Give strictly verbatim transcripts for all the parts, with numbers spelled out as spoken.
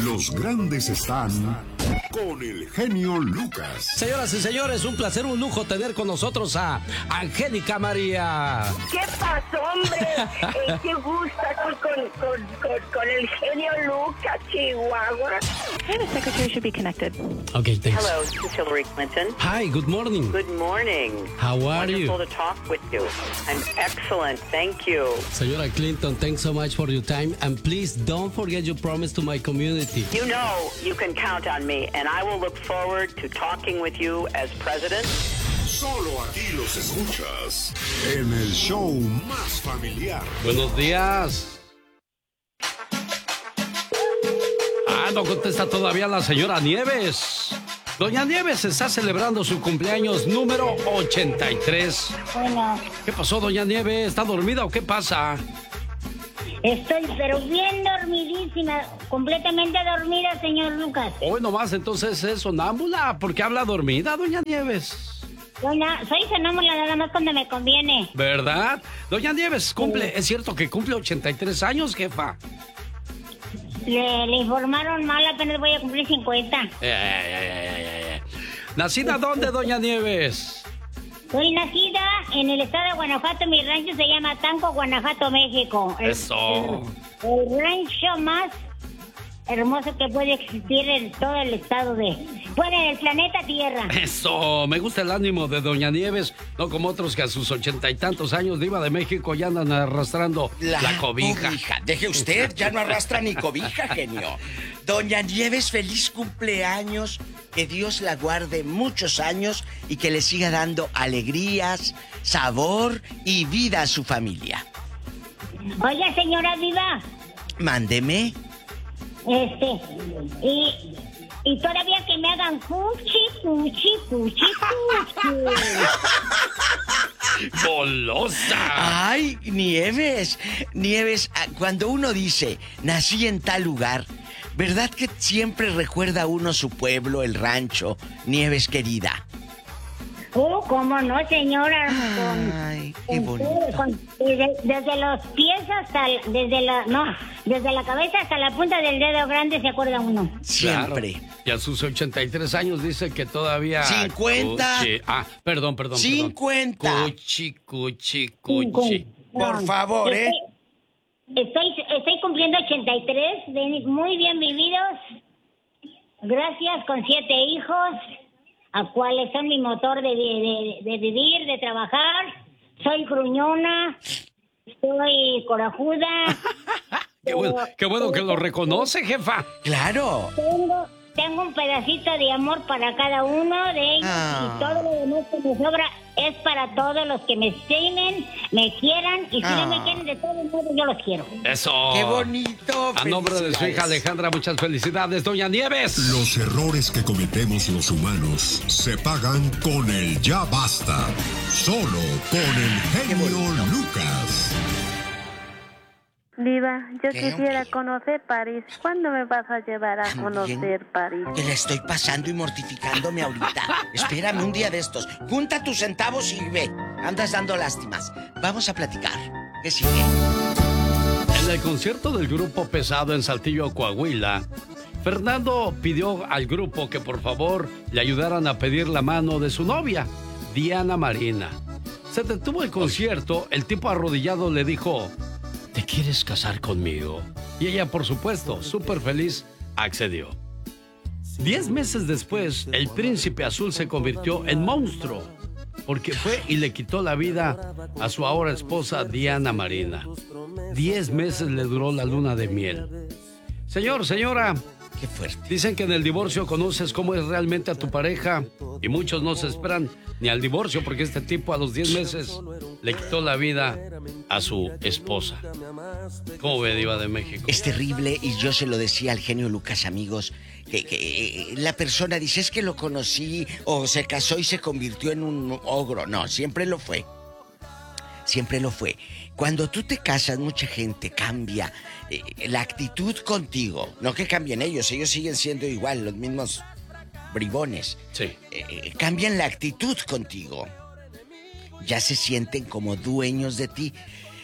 Los grandes están con el genio Lucas. Señoras y señores, un placer, un lujo tener con nosotros a Angélica María. ¿Qué pasó, hombre? Eh, qué gusto aquí con, con, con, con el genio Lucas, Chihuahua. Hey, the secretary should be connected. Okay, thanks. Hello, this is Hillary Clinton. Hi, good morning. Good morning. How are you? Wonderful to talk with you. I'm excellent, thank you. Señora Clinton, thanks so much for your time, and please don't forget your promise to my community. You know you can count on me, and I will look forward to talking with you as president. Solo aquí los escuchas en el show más familiar. Buenos días. Ah, no contesta todavía la señora Nieves. Doña Nieves está celebrando su cumpleaños número ochenta y tres. Bueno. ¿Qué pasó, doña Nieves? ¿Está dormida o qué pasa? Estoy pero bien dormidísima, completamente dormida, señor Lucas. Hoy nomás, entonces es sonámbula. ¿Por qué habla dormida, doña Nieves? Bueno, soy sonámbula nada más cuando me conviene. ¿Verdad? Doña Nieves, cumple, ¿es cierto que cumple ochenta y tres años, jefa? Le, le informaron mal, apenas voy a cumplir cincuenta. Eh, eh, eh, eh, eh. ¿Nacida dónde, doña Nieves? Soy nacida en el estado de Guanajuato, mi rancho se llama Tanco, Guanajuato, México. Eso. El, el rancho más hermoso que puede existir en todo el estado de... Bueno, en el planeta Tierra. Eso, me gusta el ánimo de doña Nieves, no como otros que a sus ochenta y tantos años diva de México ya andan arrastrando la, la cobija. cobija. Deje usted, ya no arrastra ni cobija, genio. Doña Nieves, feliz cumpleaños, que Dios la guarde muchos años y que le siga dando alegrías, sabor y vida a su familia. Oiga, señora Viva. Mándeme. Este, y, y todavía que me hagan cuchi, cuchi, cuchi, cuchi. ¡Golosa! Ay, Nieves, Nieves, cuando uno dice, nací en tal lugar, ¿verdad que siempre recuerda uno su pueblo, el rancho, Nieves querida? Oh, cómo no, señora. Ay, con, qué bonito. Con, desde, desde los pies hasta, el, desde la, no, desde la cabeza hasta la punta del dedo grande se acuerda uno. Siempre. Claro. Y a sus ochenta y tres años dice que todavía... cincuenta. Cuchi. Ah, perdón, perdón, cincuenta. Perdón. Cuchi, cuchi, cuchi. Por favor, ¿eh? Estoy, estoy, estoy cumpliendo ochenta y tres, de, muy bien vividos. Gracias, con siete hijos, a cuales son mi motor de, de, de vivir, de trabajar. Soy gruñona, soy corajuda. Qué bueno, qué bueno que lo reconoce, jefa. Claro. Tengo, tengo un pedacito de amor para cada uno de ellos. Ah. Y todo lo demás que me sobra es para todos los que me estimen, me quieran. Y si ah. no me quieren, de todos modos yo los quiero. Eso. ¡Qué bonito! A nombre de su hija Alejandra, muchas felicidades, doña Nieves. Los errores que cometemos los humanos se pagan con el ya basta. Solo con el genio Lucas. Diva, yo ¿Qué, quisiera hombre? conocer París. ¿Cuándo me vas a llevar a También conocer París? Te la estoy pasando y mortificándome ahorita. Espérame un día de estos. Junta tus centavos y ve. Andas dando lástimas. Vamos a platicar. ¿Qué sigue? En el concierto del grupo Pesado en Saltillo, Coahuila, Fernando pidió al grupo que por favor le ayudaran a pedir la mano de su novia, Diana Marina. Se detuvo el concierto, el tipo arrodillado le dijo: ¿te quieres casar conmigo? Y ella, por supuesto, súper feliz, accedió. Diez meses después, el príncipe azul se convirtió en monstruo, porque fue y le quitó la vida a su ahora esposa Diana Marina. Diez meses le duró la luna de miel. Señor, señora, qué fuerte. Dicen que en el divorcio conoces cómo es realmente a tu pareja, y muchos no se esperan ni al divorcio porque este tipo a los diez meses le quitó la vida a su esposa. ¿Cómo ve, diva de México? Es terrible, y yo se lo decía al genio Lucas, amigos, que, que la persona dice, es que lo conocí o se casó y se convirtió en un ogro. No, siempre lo fue. Siempre lo fue. Cuando tú te casas, mucha gente cambia eh, la actitud contigo. No que cambien ellos, ellos siguen siendo igual, los mismos bribones. Sí. Eh, cambian la actitud contigo. Ya se sienten como dueños de ti.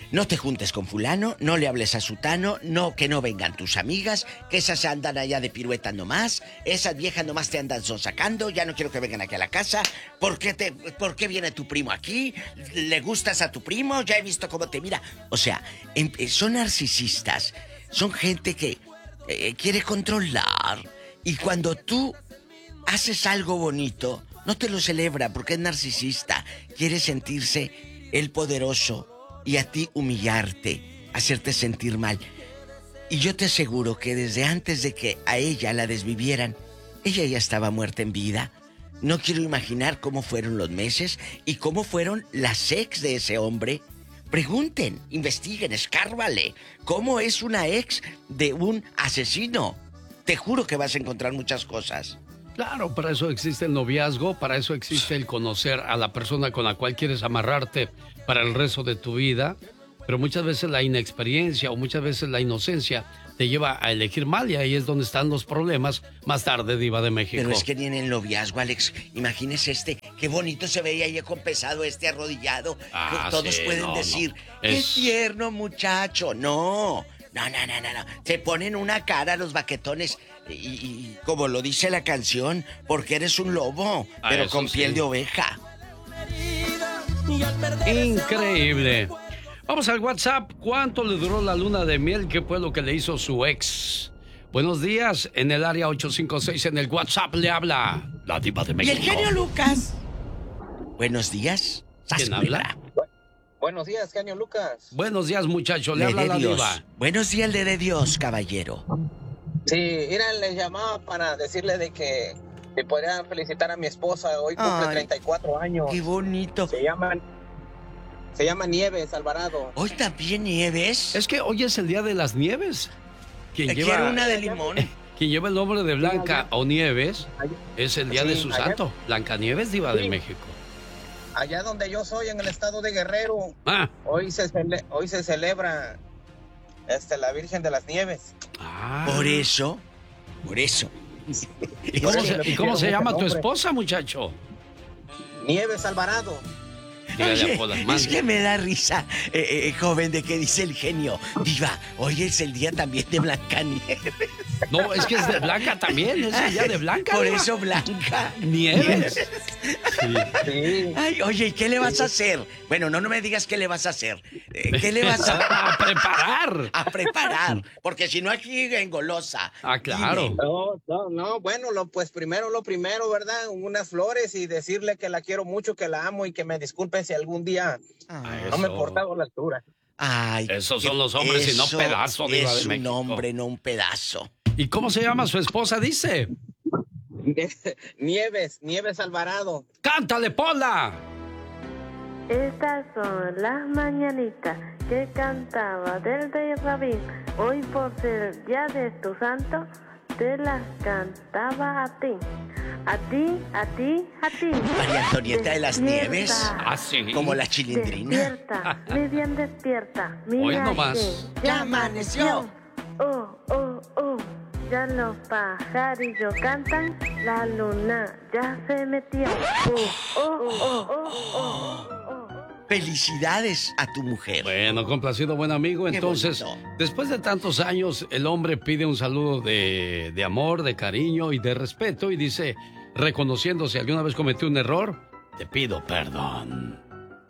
no te juntes con fulano, no le hables a sutano, no, que no vengan tus amigas, que esas andan allá de pirueta nomás, esas viejas nomás te andan sacando, ya no quiero que vengan aquí a la casa. ¿Por qué, te, ¿Por qué viene tu primo aquí? ¿Le gustas a tu primo? Ya he visto cómo te mira. O sea, em, son narcisistas, son gente que eh, quiere controlar. Y cuando tú haces algo bonito, no te lo celebra porque es narcisista. Quiere sentirse el poderoso y a ti humillarte, hacerte sentir mal. Y yo te aseguro que desde antes de que a ella la desvivieran, ella ya estaba muerta en vida. No quiero imaginar cómo fueron los meses y cómo fueron las ex de ese hombre. Pregunten, investiguen, escárvale. ¿Cómo es una ex de un asesino? Te juro que vas a encontrar muchas cosas. Claro, para eso existe el noviazgo, para eso existe el conocer a la persona con la cual quieres amarrarte para el resto de tu vida. Pero muchas veces la inexperiencia o muchas veces la inocencia te lleva a elegir mal y ahí es donde están los problemas más tarde, Diva de México. Pero es que ni en el noviazgo, Alex, imagínese este, qué bonito se veía ahí con pesado este arrodillado. Ah, Todos sí, pueden no, decir, no. qué Es... tierno muchacho. No, no, no, no, no, no. Se ponen una cara los baquetones y, y como lo dice la canción, porque eres un lobo, Ah, pero eso con sí. piel de oveja. Increíble. Vamos al WhatsApp. ¿Cuánto le duró la luna de miel? ¿Qué fue lo que le hizo su ex? Buenos días. En el área ocho cinco seis en el WhatsApp le habla la Diva de Y México. el genio Lucas. Buenos días. ¿Quién habla? Buenos días, genio Lucas. Buenos días, muchacho. Le Le habla de la Dios. Diva. Buenos días, le de Dios, caballero. Sí, mira, les llamaba para decirle de que me podrían felicitar a mi esposa. Hoy cumple Ay, treinta y cuatro años. Qué bonito. Se llama, se llama Nieves Alvarado. Hoy también Nieves. Es que hoy es el día de las nieves. Quien Te lleva, quiero una de limón. quien lleva el nombre de Blanca o Nieves es el día Sí, de su allá- santo. Blanca Nieves, Diva de Sí. México. Allá donde yo soy, en el estado de Guerrero, Ah, hoy se cele- hoy se celebra este, la Virgen de las Nieves. ah. Por eso, por eso. ¿Y cómo, Es que se, le y cómo se pusieron llama ese tu nombre. esposa, muchacho? Nieves Alvarado. Dígale Oye, a Pola, es mande. que me da risa, eh, eh, joven, de que dice el genio. Diva, hoy es el día también de Blancanieves. No, es que es de Blanca también, es el día de Blanca. Por Diva. eso Blanca. Nieves. Sí. Sí. Ay, oye, ¿y qué le vas a hacer? Bueno, no, no me digas qué le vas a hacer. Eh, ¿Qué le vas a... A preparar. a preparar? Porque si no aquí engolosa. Ah, claro. Dime. No, no, no, bueno, lo, pues primero lo primero, ¿verdad? Unas flores y decirle que la quiero mucho, que la amo y que me disculpe si algún día Ay, no me he Eso. portado a la altura. Ay, Esos qué- son los hombres y no eso pedazo, Diva de es un México. hombre, no un pedazo. ¿Y cómo se llama su esposa, dice? Nieves, Nieves Alvarado. ¡Cántale, Pola! Estas son las mañanitas que cantaba del rey Rabín. Hoy por ser día de tu santo, te las cantaba a ti. A ti, a ti, a ti. María Antonieta de las Despierta. Nieves. Ah, sí. Como la chilindrina. Despierta, muy bien despierta. Mira Hoy nomás. que Ya amaneció. Oh, oh, oh. Ya los pajarillos cantan, la luna ya se metió. Oh, oh, oh, oh, oh, oh. Felicidades a tu mujer. Bueno, complacido, buen amigo. Qué Entonces, bonito. después de tantos años, el hombre pide un saludo de, de amor, de cariño y de respeto y dice, reconociendo si alguna vez cometió un error, te pido perdón.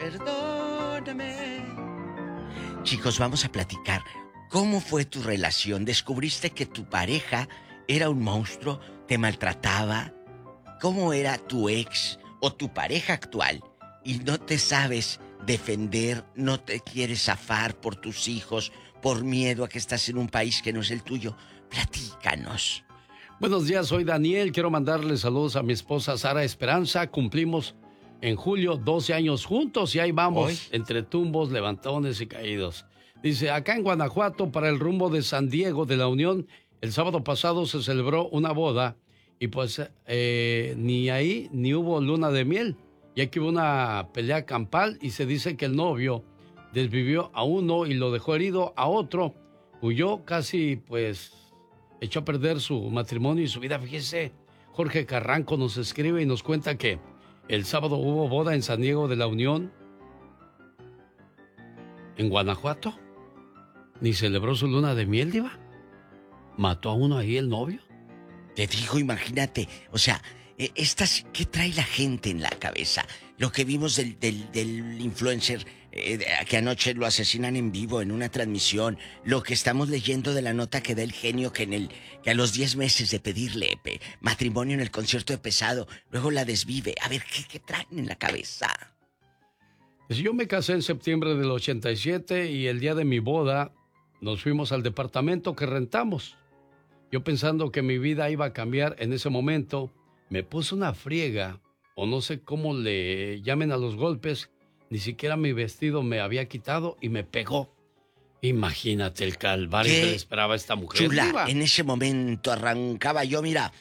Perdóname. Chicos, vamos a platicar. ¿Cómo fue tu relación? ¿Descubriste que tu pareja era un monstruo? ¿Te maltrataba? ¿Cómo era tu ex o tu pareja actual? Y no te sabes defender, no te quieres zafar por tus hijos, por miedo a que estás en un país que no es el tuyo. Platícanos. Buenos días, soy Daniel. Quiero mandarle saludos a mi esposa Sara Esperanza. Cumplimos en julio doce años juntos y ahí vamos, Hoy. entre tumbos, levantones y caídos. Dice, acá en Guanajuato, para el rumbo de San Diego de la Unión, el sábado pasado se celebró una boda y pues eh, ni ahí ni hubo luna de miel. Y aquí hubo una pelea campal y se dice que el novio desvivió a uno y lo dejó herido a otro. Huyó casi, pues, echó a perder su matrimonio y su vida. Fíjese, Jorge Carranco nos escribe y nos cuenta que el sábado hubo boda en San Diego de la Unión. en Guanajuato. Ni celebró su luna de miel, Diva. Mató a uno ahí el novio. Te digo, imagínate, o sea, estas, ¿qué trae la gente en la cabeza? Lo que vimos del, del, del influencer eh, que anoche lo asesinan en vivo en una transmisión, lo que estamos leyendo de la nota que da el genio que en el que a los diez meses de pedirle eh, matrimonio en el concierto de Pesado, luego la desvive. A ver, ¿qué, qué traen en la cabeza? Pues yo me casé en septiembre del ochenta y siete y el día de mi boda nos fuimos al departamento que rentamos. Yo pensando que mi vida iba a cambiar en ese momento, me puse una friega, o no sé cómo le llamen a los golpes, ni siquiera mi vestido me había quitado y me pegó. Imagínate el calvario que le esperaba a esta mujer. Chula, Diva. en ese momento arrancaba yo, mira,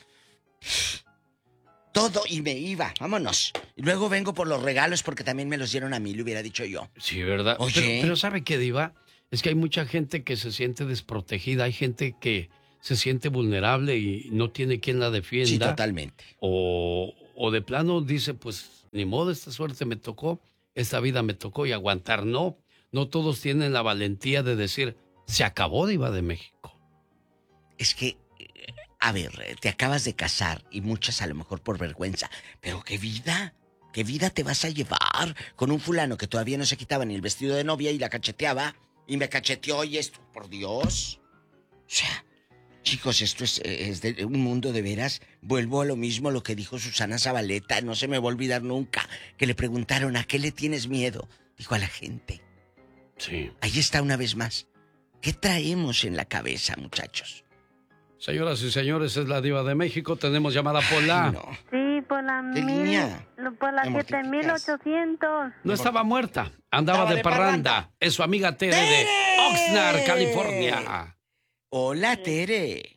todo y me iba, vámonos. Y luego vengo por los regalos porque también me los dieron a mí, le hubiera dicho yo. Sí, ¿verdad? Oye. Pero, pero ¿sabe qué, Diva? Es que hay mucha gente que se siente desprotegida, hay gente que se siente vulnerable y no tiene quien la defienda. Sí, totalmente. O, o de plano dice, pues, ni modo, esta suerte me tocó, esta vida me tocó y aguantar. No, no todos tienen la valentía de decir, se acabó, Diva de México. Es que, a ver, te acabas de casar y muchas a lo mejor por vergüenza, pero qué vida, qué vida te vas a llevar con un fulano que todavía no se quitaba ni el vestido de novia y la cacheteaba y me cacheteó y esto, por Dios. O sea... Chicos, esto es, es de un mundo de veras. Vuelvo a lo mismo, lo que dijo Susana Zabaleta, no se me va a olvidar nunca, que le preguntaron, ¿a qué le tienes miedo? Dijo, a la gente. Sí. Ahí está una vez más. ¿Qué traemos en la cabeza, muchachos? Señoras y señores, es la Diva de México. Tenemos llamada por la... Ay, no. Sí, por la ¿Qué mil, línea? por la Me siete mil mortificas. ochocientos. No estaba muerta, andaba Estaba de de parranda. parranda. Es su amiga Tere, ¡Tere! de Oxnard, California. Hola, Tere.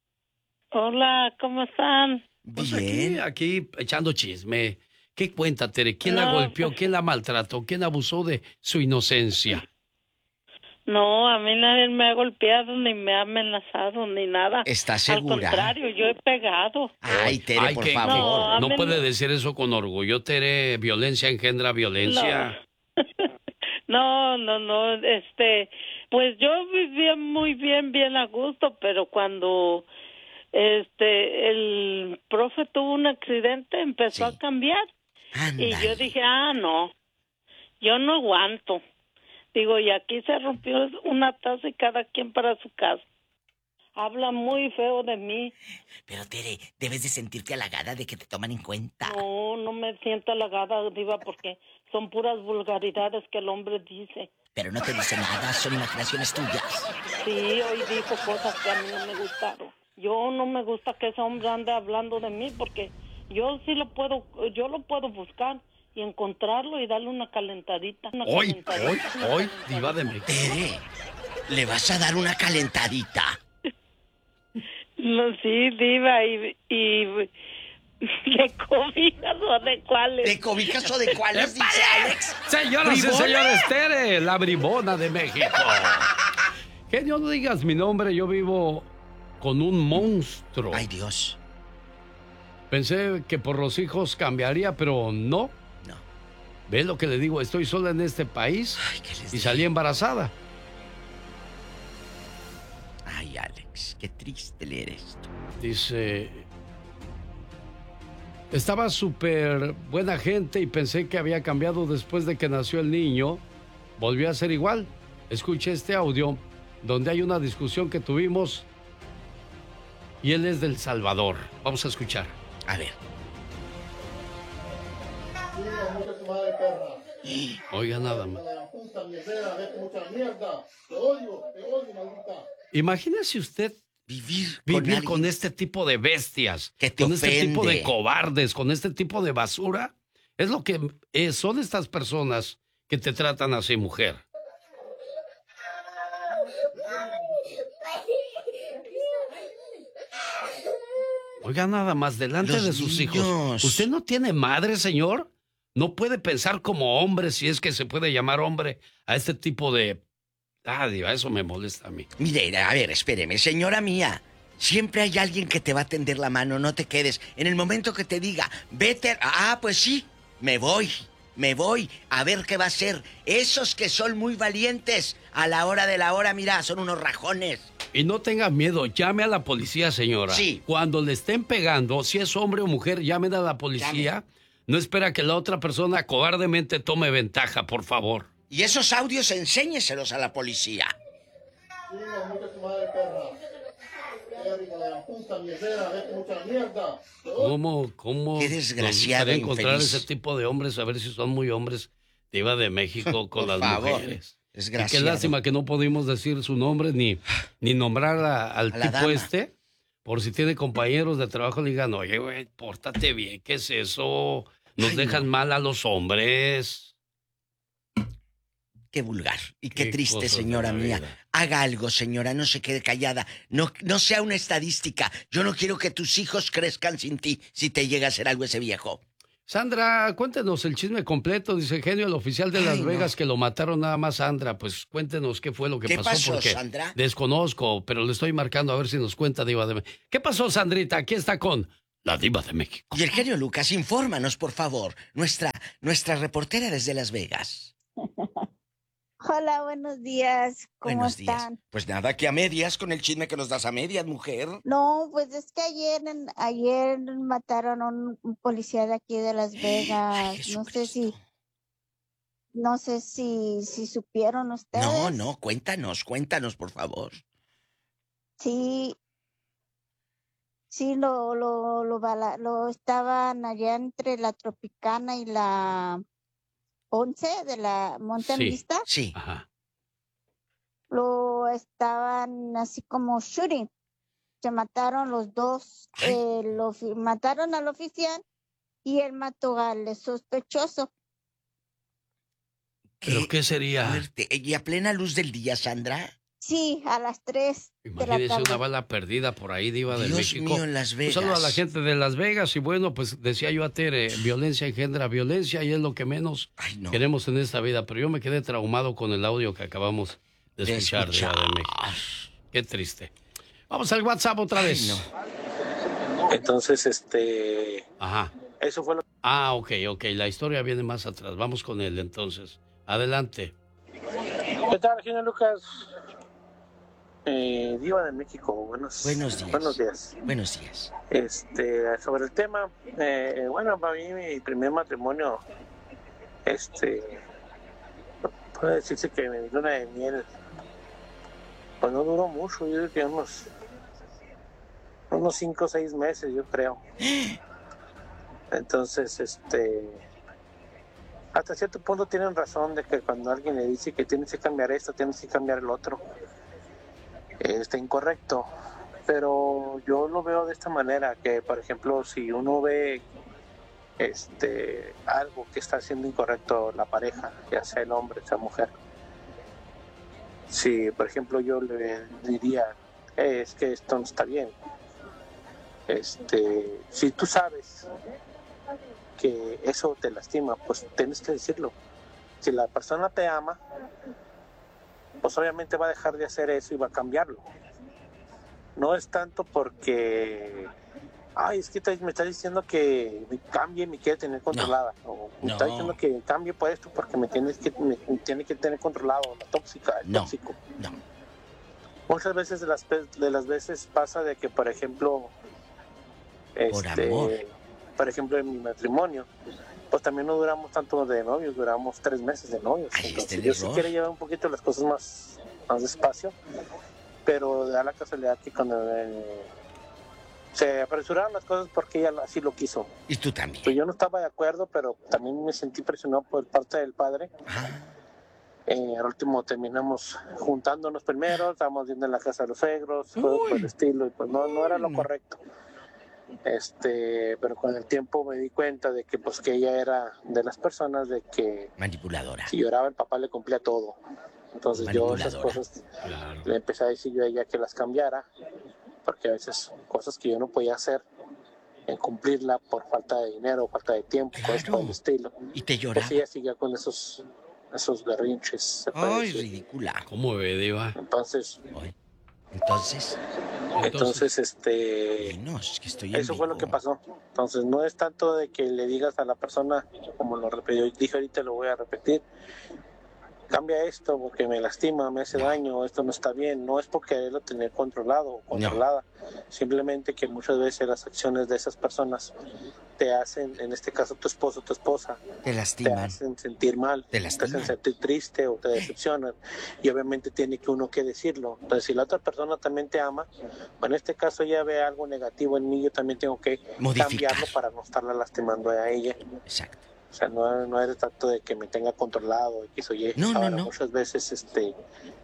Hola, ¿cómo están? Pues aquí, Bien. aquí echando chisme. ¿Qué cuenta, Tere? ¿Quién la No, golpeó? pues- ¿Quién la maltrató? ¿Quién abusó de su inocencia? No, a mí nadie me ha golpeado, ni me ha amenazado, ni nada. ¿Estás Al segura? contrario, yo he pegado. Ay, Tere, Ay, por que- favor. No, No Amén. puede decir eso con orgullo, Tere. Violencia engendra violencia. No, no, no, este, pues yo vivía muy bien, bien a gusto, pero cuando este el profe tuvo un accidente empezó Sí. a cambiar. Ándale. Y yo dije, ah, no, yo no aguanto. Digo, y aquí se rompió una taza y cada quien para su casa. Habla muy feo de mí. Pero, Tere, debes de sentirte halagada de que te toman en cuenta. No, no me siento halagada, Diva, porque son puras vulgaridades que el hombre dice. Pero no te dice nada, son imaginaciones tuyas. Sí, hoy dijo cosas que a mí no me gustaron. Yo no me gusta que ese hombre ande hablando de mí porque yo sí lo puedo, yo lo puedo buscar y encontrarlo y darle una calentadita. Una Hoy, calentadita, hoy, una hoy, calentadita. Diva de México. Tere, ¿le vas a dar una calentadita? No, sí, Diva, y, y de cobijas o de cuáles. ¿De cobijas o de cuáles, dice Alex? Señoras y ¿Bribona? señores, Tere, la bribona de México. Genio, no digas mi nombre, yo vivo con un monstruo. Ay, Dios. Pensé que por los hijos cambiaría, pero no. No. ¿Ves lo que le digo? Estoy sola en este país Ay, ¿qué les y dije? salí embarazada. Ay, Alex, qué triste leer esto. Dice, estaba súper buena gente y pensé que había cambiado después de que nació el niño. Volvió a ser igual. Escuché este audio donde hay una discusión que tuvimos y él es del Salvador. Vamos a escuchar. A ver. Oiga nada más. Imagínese usted Vivir, vivir con, con, alguien este tipo de bestias, que te con este tipo de ofende. cobardes, con este tipo de basura. Es lo que eh, son estas personas que te tratan así, mujer. Oiga, nada más, delante Los de sus niños. hijos. ¿Usted no tiene madre, señor? ¿No puede pensar como hombre, si es que se puede llamar hombre, a este tipo de... Ah, Diva, eso me molesta a mí. Mire, a ver, espéreme, señora mía. Siempre hay alguien que te va a tender la mano, no te quedes. En el momento que te diga, vete, ah, pues sí, me voy. me voy a ver qué va a hacer. Esos que son muy valientes, a la hora de la hora, mira, son unos rajones. Y no tenga miedo, llame a la policía, señora. Sí. Cuando le estén pegando, si es hombre o mujer, llamen a la policía. Llame. No espera que la otra persona cobardemente tome ventaja, por favor. Y esos audios enséñeselos a la policía. ¿Cómo, cómo? Qué desgraciado, encontrar infeliz. ese tipo de hombres, a ver si son muy hombres Diva de México con las favor, mujeres. desgraciado. Y qué lástima que no pudimos decir su nombre ni, ni nombrar a, al A la tipo dama. este. Por si tiene compañeros de trabajo, le digan, oye, güey, pórtate bien, ¿qué es eso? Nos Ay, dejan no. mal a los hombres. Qué vulgar y qué, Qué triste, cosas de señora la mía. vida. Haga algo, señora, no se quede callada. No, no sea una estadística. Yo no quiero que tus hijos crezcan sin ti si te llega a hacer algo ese viejo. Sandra, cuéntenos el chisme completo. Dice Genio, el oficial de Ay, Las no. Vegas, que lo mataron nada más, Sandra. Pues cuéntenos qué fue lo que ¿Qué pasó. pasó, porque Sandra? desconozco, pero le estoy marcando a ver si nos cuenta Diva de México. ¿Qué pasó, Sandrita? Aquí está con la Diva de México. Y el genio Lucas, infórmanos, por favor. Nuestra, nuestra reportera desde Las Vegas. Hola, buenos días. ¿Cómo Buenos están? días. Pues nada, que a medias con el chisme que nos das a medias, mujer. No, pues es que ayer, en- ayer mataron a un, un policía de aquí de Las Vegas. No sé si, no sé si, si supieron ustedes. No, no, cuéntanos, cuéntanos, por favor. Sí, sí, lo, lo, lo, bala- lo estaban allá entre la Tropicana y la Ponce de la Monte Sí. Vista. Sí. Ajá. Lo estaban así como shooting. Se mataron los dos. Ay. eh, lo fi- mataron al oficial y él mató al sospechoso. ¿Pero qué sería? fuerte. Y a plena luz del día, Sandra. Sí, a las tres de la Imagínese tarde. una bala perdida por ahí, Diva de Dios México. mío, en Las Un Vegas. saludo a la gente de Las Vegas. Y bueno, pues decía yo a Tere, violencia engendra violencia y es lo que menos Ay, no. queremos en esta vida. Pero yo me quedé traumado con el audio que acabamos de De escuchar, Diva escuchar. de México. Qué triste. Vamos al WhatsApp otra vez. no. Entonces, este, Ajá. eso fue lo Ah, ok, ok. La historia viene más atrás. Vamos con él entonces. Adelante. ¿Qué tal, genio Lucas? Eh, Diva de México, buenos, Buenos días. Buenos días. Buenos días. Este, sobre el tema, eh, bueno, para mí mi primer matrimonio, este, puede decirse que mi luna de miel, pues no duró mucho, yo creo que unos, unos cinco o seis meses, yo creo. Entonces, este, hasta cierto punto tienen razón de que cuando alguien le dice que tienes que cambiar esto, tienes que cambiar el otro, eh, está incorrecto. Pero yo lo veo de esta manera, que por ejemplo, si uno ve este algo que está haciendo incorrecto la pareja, ya sea el hombre, sea mujer, si por ejemplo yo le diría, eh, es que esto no está bien, este, si tú sabes que eso te lastima, pues tienes que decirlo. Si la persona te ama, pues obviamente va a dejar de hacer eso y va a cambiarlo. No es tanto porque, ay, es que te- me está diciendo que me cambie y me quiere tener controlada. O me No. está diciendo que cambie por esto porque me tienes que me, me tiene que tener controlado, la tóxica, el No. tóxico. No. Muchas veces de las, pe- de las veces pasa de que, por ejemplo, Por este, amor. por ejemplo, en mi matrimonio, pues también no duramos tanto de novios, duramos tres meses de novios. Ahí está Entonces, el yo sí error. quiero llevar un poquito las cosas más, más despacio, pero da la casualidad que cuando eh, se apresuraron las cosas porque ella así lo quiso. Y tú también. Pues yo no estaba de acuerdo, pero también me sentí presionado por parte del padre. Ah, Eh, al último terminamos juntándonos primero, estábamos viendo en la casa de los suegros, cosas por el estilo, y pues no, no era lo no. correcto. Este, pero con el tiempo me di cuenta de que pues que ella era de las personas de que manipuladora. si lloraba el papá le cumplía todo. Entonces yo esas Manipuladora. cosas Claro. le empecé a decir yo a ella que las cambiara, porque a veces cosas que yo no podía hacer en cumplirla por falta de dinero, falta de tiempo, cosas por el Claro. estilo. Y te Pues lloraba. ella seguía con esos esos berrinches, se puede Ay, decir. ridícula. ¿Cómo ve, Diva? Entonces, Ay. Entonces, Entonces, este... No, es que estoy eso fue lo que pasó. Entonces, no es tanto de que le digas a la persona, como lo repetí, dije ahorita, lo voy a repetir, cambia esto porque me lastima, me hace daño, esto no está bien. No es por quererlo tener controlado o controlada, no. Simplemente que muchas veces las acciones de esas personas te hacen, en este caso tu esposo, tu esposa, te lastiman, te hacen sentir mal, te, te hacen sentir triste o te decepcionan, y obviamente tiene que uno que decirlo. Entonces, si la otra persona también te ama, o en este caso ya ve algo negativo en mí, yo también tengo que modificar, cambiarlo para no estarla lastimando a ella. Exacto. O sea, no, no es tanto de que me tenga controlado, X o Y. No, Ahora, no, no. muchas veces este,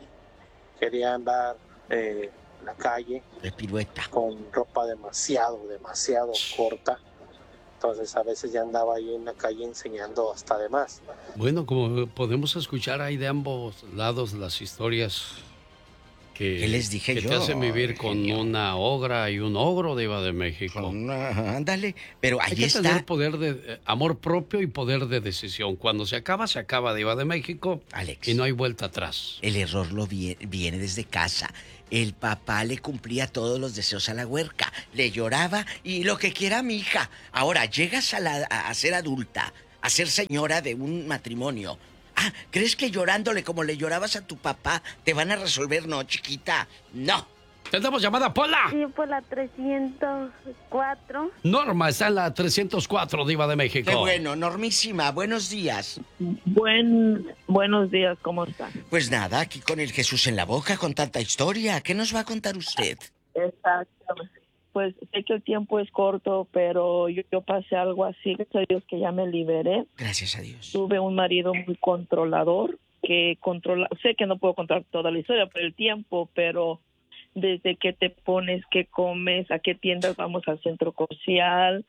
quería andar eh, en la calle de pirueta con ropa demasiado, demasiado corta. Entonces a veces ya andaba ahí en la calle enseñando hasta de más. Bueno, como podemos escuchar ahí de ambos lados las historias que, ¿Qué les dije que yo? te hacen vivir con genio. Una ogra y un ogro, Diva de México. Ándale, pero ahí Hay que está. tener poder de eh, amor propio y poder de decisión. Cuando se acaba, se acaba, Diva de México. Alex. Y no hay vuelta atrás. El error lo viene, viene desde casa. El papá le cumplía todos los deseos a la huerca, le lloraba y lo que quiera mi hija. Ahora llegas a, la, a ser adulta, a ser señora de un matrimonio. Ah, ¿crees que llorándole como le llorabas a tu papá te van a resolver? No, chiquita, no. ¡Tenemos llamada, Pola! Sí, por la trescientos cuatro. Norma está en la trescientos cuatro, Diva de México. Qué bueno, Normísima, buenos días. Buen, buenos días, ¿cómo están? Pues nada, aquí con el Jesús en la boca, con tanta historia. ¿Qué nos va a contar usted? Exactamente. Pues sé que el tiempo es corto, pero yo, yo pasé algo así, gracias a Dios que ya me liberé. Gracias a Dios. Tuve un marido muy controlador, que controla, sé que no puedo contar toda la historia por el tiempo, pero desde qué te pones, qué comes, a qué tiendas vamos al centro comercial,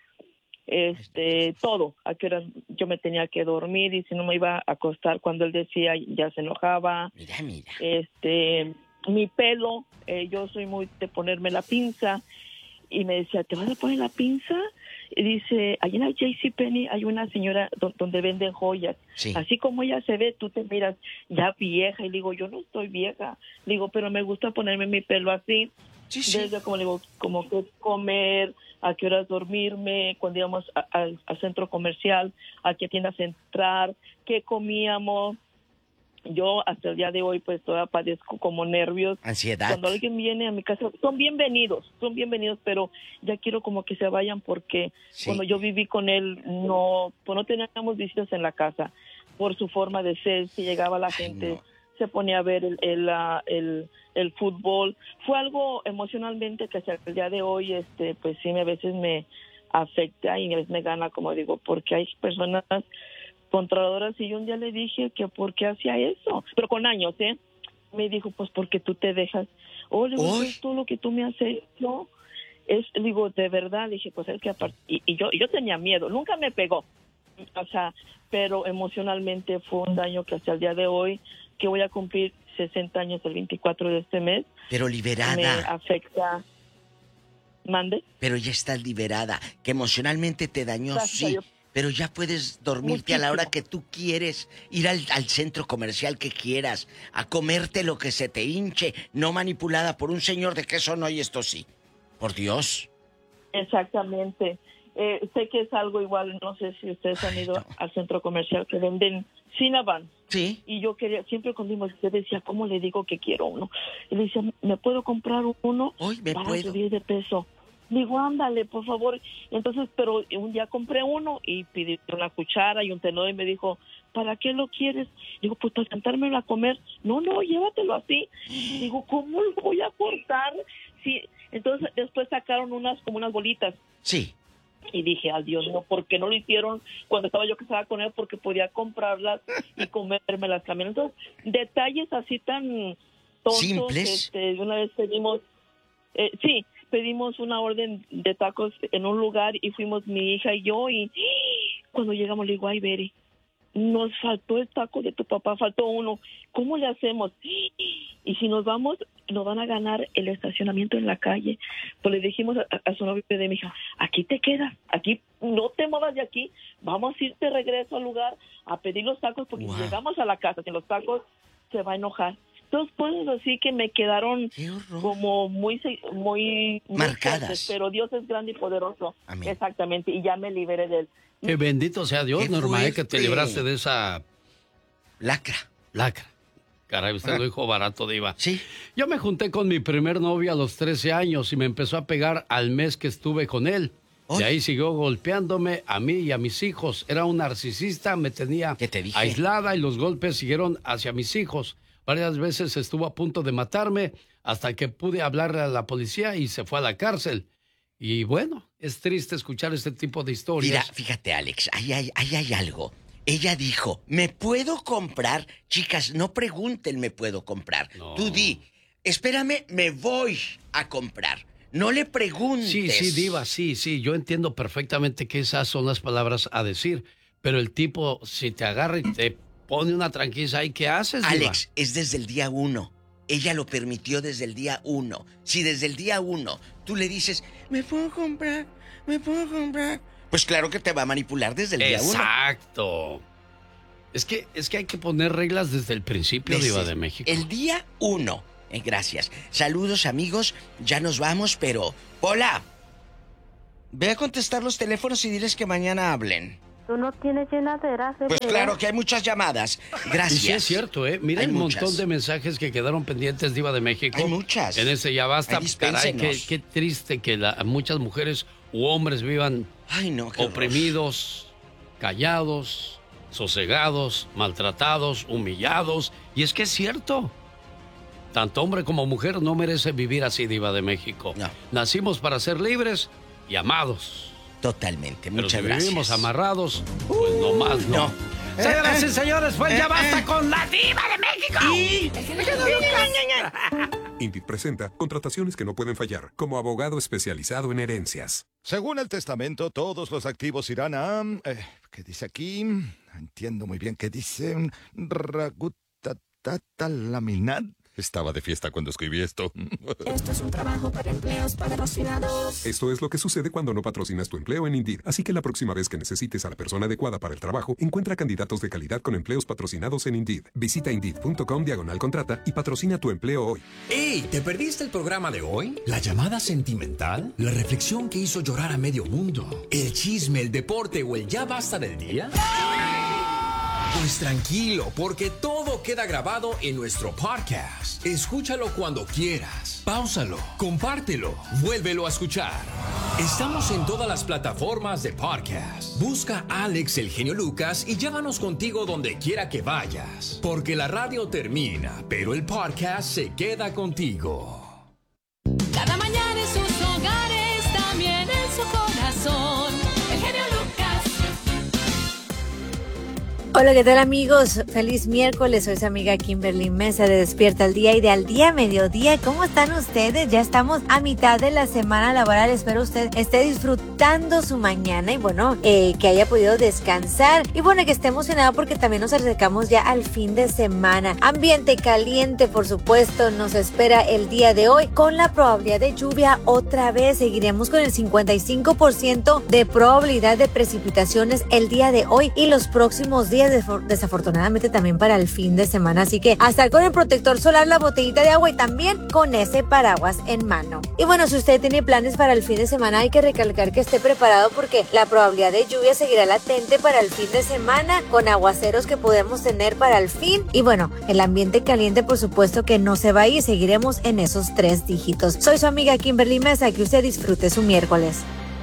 este, todo, a qué horas yo me tenía que dormir y si no me iba a acostar cuando él decía ya se enojaba. Mira, mira. Este, mi pelo, eh, yo soy muy de ponerme la pinza y me decía, ¿te vas a poner la pinza? Y dice, allá en la JCPenney hay una señora do- donde venden joyas. Sí. Así como ella se ve, tú te miras ya vieja. Y le digo, yo no estoy vieja. Le digo, pero me gusta ponerme mi pelo así. Sí, sí. Desde como le digo, como que comer, a qué horas dormirme, cuando íbamos a- a- al centro comercial, a qué tiendas entrar, qué comíamos. Yo hasta el día de hoy pues todavía padezco como nervios. Ansiedad. Cuando alguien viene a mi casa, son bienvenidos, son bienvenidos, pero ya quiero como que se vayan porque Sí. cuando yo viví con él no, pues no teníamos visitas en la casa por su forma de ser. Si llegaba la Ay, gente, no. se ponía a ver el, el, ah, el, el fútbol. Fue algo emocionalmente que hasta el día de hoy este pues sí me, a veces me afecta y a veces me gana, como digo, porque hay personas controladoras y yo un día le dije que por qué hacía eso, pero con años, ¿eh? Me dijo, pues porque tú te dejas. Oh, le digo, Uy. es todo lo que tú me haces, ¿no? Es, digo, de verdad, dije, pues es que aparte, y, y yo, yo tenía miedo, nunca me pegó, o sea, pero emocionalmente fue un daño que hasta el día de hoy, que voy a cumplir sesenta años el veinticuatro de este mes, Pero me liberada. afecta. ¿Mande? Pero ya estás liberada. Que emocionalmente te dañó, Gracias a sí. Dios. Pero ya puedes dormirte a la hora Muchísimo. que tú quieres, ir al, al centro comercial que quieras, a comerte lo que se te hinche, no manipulada por un señor de que eso no y esto sí. Por Dios. Exactamente. Eh, sé que es algo igual, no sé si ustedes han Ay, ido no. al centro comercial que venden Cinnabon. Sí. Y yo quería, siempre cuando íbamos, yo decía, ¿cómo le digo que quiero uno? Y le decía, ¿me puedo comprar uno Hoy me para puedo. subir de peso? Digo, ándale, por favor. Entonces, pero un día compré uno y pedí una cuchara y un tenedor y me dijo, ¿para qué lo quieres? Digo, pues para sentármelo a comer. No, no, llévatelo así. Digo, ¿cómo lo voy a cortar? Sí. Entonces, después sacaron unas, como unas bolitas. Sí. Y dije, ay Dios mío, ¿por qué no lo hicieron cuando estaba yo casada con él? Porque podía comprarlas y comérmelas también. Entonces, detalles así tan tontos. Simples. Este, una vez pedimos, eh, sí, pedimos una orden de tacos en un lugar y fuimos mi hija y yo y cuando llegamos le digo, ay Beri, nos faltó el taco de tu papá, faltó uno. ¿Cómo le hacemos? Y si nos vamos, nos van a ganar el estacionamiento en la calle. Pues le dijimos a, a su novio de mi hija, aquí te quedas, aquí no te muevas de aquí, vamos a ir de regreso al lugar a pedir los tacos porque Wow. si llegamos a la casa sin los tacos, se va a enojar. dos cosas así que me quedaron como muy, muy marcadas. Fuertes, pero Dios es grande y poderoso. Amén. Exactamente, y ya me liberé de él. Que bendito sea Dios, Norma, eh, que te libraste de esa... Lacra. Lacra. Caray, usted lo dijo barato, diva. Sí. Yo me junté con mi primer novio a los trece años y me empezó a pegar al mes que estuve con él. De ahí siguió golpeándome a mí y a mis hijos. Era un narcisista, me tenía aislada y los golpes siguieron hacia mis hijos. Varias veces estuvo a punto de matarme hasta que pude hablarle a la policía y se fue a la cárcel. Y bueno, es triste escuchar este tipo de historias. Mira, fíjate, Alex, ahí hay, ahí hay algo. Ella dijo, ¿me puedo comprar? Chicas, no pregunten, ¿me puedo comprar? No. Tú di, espérame, me voy a comprar. No le preguntes. Sí, sí, diva, sí, sí. Yo entiendo perfectamente que esas son las palabras a decir. Pero el tipo, si te agarra y te pone una tranquiliza ahí, ¿qué haces, diva? Alex, es desde el día uno. Ella lo permitió desde el día uno. Si desde el día uno tú le dices, ¿me puedo comprar? ¿Me puedo comprar? Pues claro que te va a manipular desde el día uno. Exacto. Es que, es que hay que poner reglas desde el principio, desde diva de México. El día uno. Eh, gracias. Saludos, amigos. Ya nos vamos, pero... Hola. Ve a contestar los teléfonos y diles que mañana hablen. ¿Tú no tienes llenadera? Pues claro que hay muchas llamadas. Gracias. Y sí es cierto, ¿eh? Mira el muchas. montón de mensajes que quedaron pendientes, diva de México. Hay muchas. En ese ya basta. Caray, qué, qué triste que la, muchas mujeres u hombres vivan Ay, no, oprimidos, horror. callados, sosegados, maltratados, humillados. Y es que es cierto. Tanto hombre como mujer no merece vivir así, diva de México. No. Nacimos para ser libres y amados. Totalmente, Pero muchas si gracias. vivimos amarrados, pues no más, no. no. Señoras y señores, pues eh, ya basta eh, con la diva de México. Y... Indeed presenta contrataciones que no pueden fallar, como abogado especializado en herencias. Según el testamento, todos los activos irán a... Eh, ¿Qué dice aquí? Entiendo muy bien qué dice. Ragutatatalaminat. Estaba de fiesta cuando escribí esto. Esto es un trabajo para empleos patrocinados. Esto es lo que sucede cuando no patrocinas tu empleo en Indeed. Así que la próxima vez que necesites a la persona adecuada para el trabajo, encuentra candidatos de calidad con empleos patrocinados en Indeed. Visita Indeed.com diagonal contrata y patrocina tu empleo hoy. ¡Ey! ¿Te perdiste el programa de hoy? ¿La llamada sentimental? ¿La reflexión que hizo llorar a medio mundo? ¿El chisme, el deporte o el ya basta del día? Pues tranquilo, porque todo queda grabado en nuestro podcast. Escúchalo cuando quieras. Páusalo, compártelo, vuélvelo a escuchar. Estamos en todas las plataformas de podcast. Busca a Alex El Genio Lucas y llévanos contigo donde quiera que vayas. Porque la radio termina, pero el podcast se queda contigo. Cada mañana en sus hogares, también en su corazón. El Genio Lucas. Hola, ¿qué tal, amigos? Feliz miércoles, soy su amiga Kimberly Mesa de Despierta al Día y de Al Día Mediodía. ¿Cómo están ustedes? Ya estamos a mitad de la semana laboral. Espero usted esté disfrutando su mañana y bueno, eh, que haya podido descansar. Y bueno, que esté emocionado porque también nos acercamos ya al fin de semana. Ambiente caliente, por supuesto, nos espera el día de hoy con la probabilidad de lluvia otra vez. Seguiremos con el cincuenta y cinco por ciento de probabilidad de precipitaciones el día de hoy y los próximos días, desafortunadamente también para el fin de semana, así que a estar con el protector solar, la botellita de agua y también con ese paraguas en mano. Y bueno, si usted tiene planes para el fin de semana, hay que recalcar que esté preparado porque la probabilidad de lluvia seguirá latente para el fin de semana, con aguaceros que podemos tener para el fin. Y bueno, el ambiente caliente por supuesto que no se va a ir, seguiremos en esos tres dígitos. Soy su amiga Kimberly Mesa, que usted disfrute su miércoles.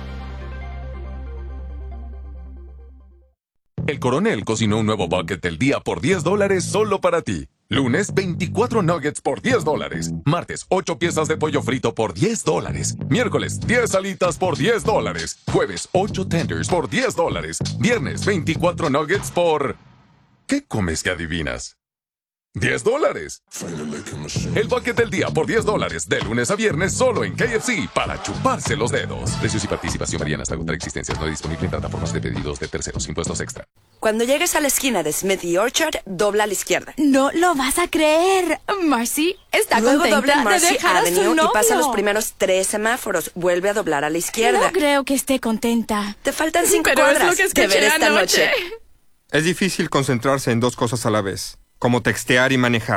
El Coronel cocinó un nuevo bucket del día por diez dólares solo para ti. Lunes, veinticuatro nuggets por diez dólares. Martes, ocho piezas de pollo frito por diez dólares. Miércoles, diez alitas por diez dólares. Jueves, ocho tenders por diez dólares. Viernes, veinticuatro nuggets por... ¿Qué comes que adivinas? diez dólares. El bucket del día por diez dólares. De lunes a viernes solo en K F C para chuparse los dedos. Precios y participación varían hasta agotar existencias. No disponible en plataformas de pedidos de terceros. Impuestos extra. Cuando llegues a la esquina de Smith y Orchard, dobla a la izquierda. No lo vas a creer. Marcy está Luego contenta dobla en Marcy de dejar Avenue a su novio. y pasa los primeros tres semáforos. Vuelve a doblar a la izquierda. No creo que esté contenta. Te faltan cinco Pero cuadras. es lo que escuché Te veré esta anoche. noche. Es difícil concentrarse en dos cosas a la vez, como textear y manejar.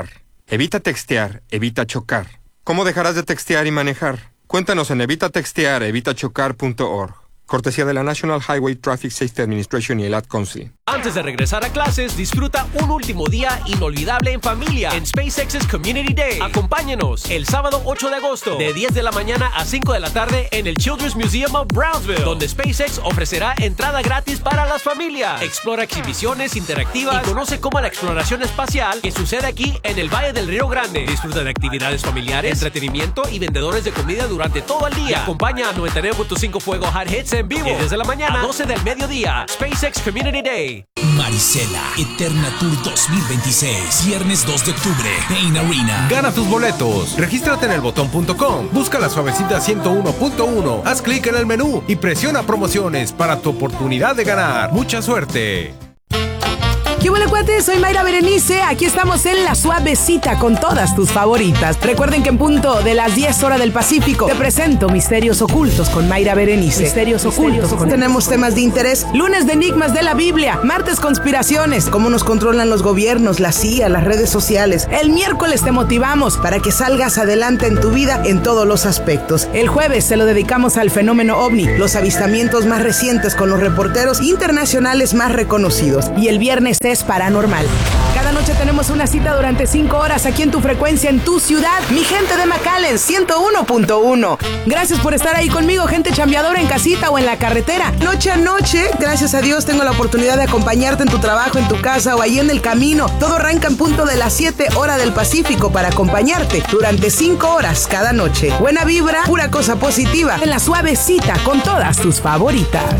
Evita textear, evita chocar. ¿Cómo dejarás de textear y manejar? Cuéntanos en evita textear, evita chocar punto org. Cortesía de la National Highway Traffic Safety Administration y el Ad Council. Antes de regresar a clases, disfruta un último día inolvidable en familia en SpaceX's Community Day. Acompáñenos el sábado ocho de agosto de diez de la mañana a cinco de la tarde en el Children's Museum of Brownsville, donde SpaceX ofrecerá entrada gratis para las familias. Explora exhibiciones interactivas y conoce cómo la exploración espacial que sucede aquí en el Valle del Río Grande. Disfruta de actividades familiares, entretenimiento y vendedores de comida durante todo el día. Y acompaña a noventa y nueve punto cinco Fuego Hot Hits en vivo desde la mañana a doce del mediodía. SpaceX Community Day. Marisela, Eterna Tour dos mil veintiséis, viernes dos de octubre, Pain Arena. Gana tus boletos. Regístrate en el botón punto com. Busca la Suavecita ciento uno punto uno. Haz clic en el menú y presiona promociones para tu oportunidad de ganar. Mucha suerte. ¿Qué huele, cuates? Soy Mayra Berenice. Aquí estamos en La Suavecita con todas tus favoritas. Recuerden que en punto de las diez horas del Pacífico te presento Misterios Ocultos con Mayra Berenice. Misterios Ocultos. Con... Tenemos temas de interés. Lunes de Enigmas de la Biblia. Martes Conspiraciones. Cómo nos controlan los gobiernos, la C I A, las redes sociales. El miércoles te motivamos para que salgas adelante en tu vida en todos los aspectos. El jueves se lo dedicamos al fenómeno ovni, los avistamientos más recientes con los reporteros internacionales más reconocidos. Y el viernes es paranormal. Cada noche tenemos una cita durante cinco horas aquí en tu frecuencia, en tu ciudad. Mi gente de McAllen, ciento uno punto uno. Gracias por estar ahí conmigo, gente chambeadora en casita o en la carretera. Noche a noche, gracias a Dios, tengo la oportunidad de acompañarte en tu trabajo, en tu casa o ahí en el camino. Todo arranca en punto de las siete horas del Pacífico para acompañarte durante cinco horas cada noche. Buena vibra, pura cosa positiva. En La Suavecita con todas tus favoritas.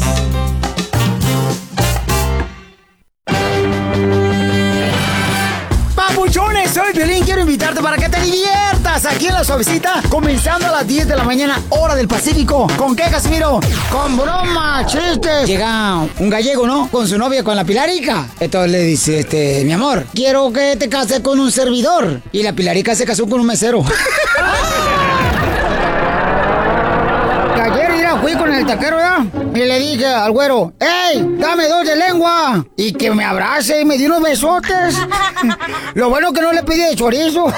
Papuchones, soy Piolín, quiero invitarte para que te diviertas aquí en La Suavecita, comenzando a las diez de la mañana, hora del Pacífico. ¿Con qué, Casimiro? Con bromas, chistes. Llega un gallego, ¿no? Con su novia, con la Pilarica. Entonces le dice, este, mi amor, quiero que te cases con un servidor. Y la Pilarica se casó con un mesero. Ayer, mira, fui con el taquero, ¿verdad? Y le dije al güero, ¡ey, dame dos de lengua! Y que me abrace y me dio unos besotes. Lo bueno que no le pedí de chorizo.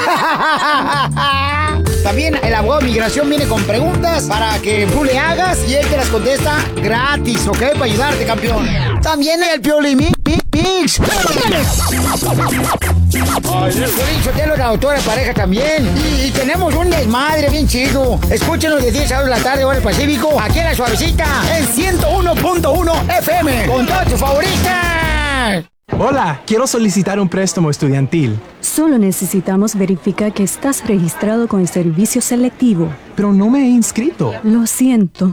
También el abogado de migración viene con preguntas para que tú le hagas y él te las contesta gratis, ¿ok? Para ayudarte, campeón. También el Piolín Mix. Yo la autora de pareja también. Y, y tenemos un desmadre bien chido. Escúchenos de diez a dos de la tarde, hora del Pacífico, aquí en La Suavecita, en ciento uno punto uno F M, con todas tus favoritas. Hola, quiero solicitar un préstamo estudiantil. Solo necesitamos verificar que estás registrado con el servicio selectivo. Pero no me he inscrito. Lo siento.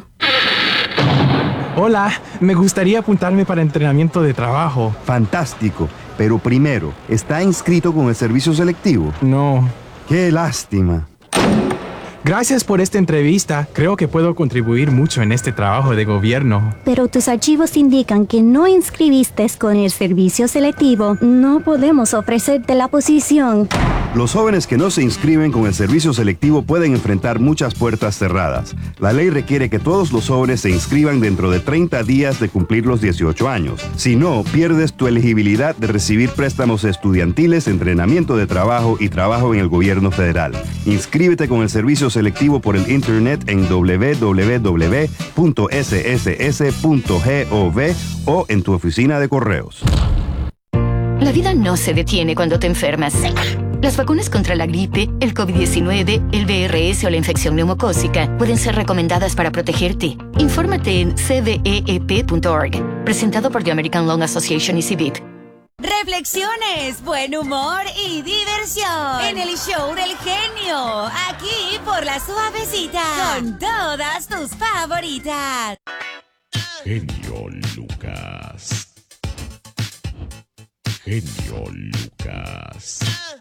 Hola, me gustaría apuntarme para entrenamiento de trabajo. Fantástico, pero primero, ¿está inscrito con el servicio selectivo? No. ¡Qué lástima! Gracias por esta entrevista. Creo que puedo contribuir mucho en este trabajo de gobierno. Pero tus archivos indican que no inscribiste con el servicio selectivo. No podemos ofrecerte la posición. Los jóvenes que no se inscriben con el servicio selectivo pueden enfrentar muchas puertas cerradas. La ley requiere que todos los jóvenes se inscriban dentro de treinta días de cumplir los dieciocho años. Si no, pierdes tu elegibilidad de recibir préstamos estudiantiles, entrenamiento de trabajo y trabajo en el gobierno federal. Inscríbete con el servicio selectivo por el internet en doble u doble u doble u punto ese ese ese punto gov o en tu oficina de correos. La vida no se detiene cuando te enfermas. Las vacunas contra la gripe, el COVID diecinueve, el V R S o la infección neumocócica pueden ser recomendadas para protegerte. Infórmate en c v e e p punto org. Presentado por The American Lung Association y C B I T. Reflexiones, buen humor y diversión en el show del genio, aquí por La Suavecita, con todas tus favoritas. Genio Lucas. Genio Lucas.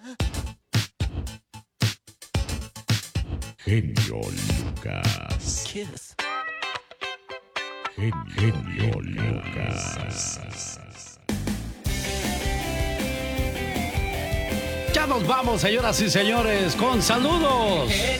Genio Lucas. Kiss. Genio, Genio Lucas. Ya nos vamos, señoras y señores, con saludos.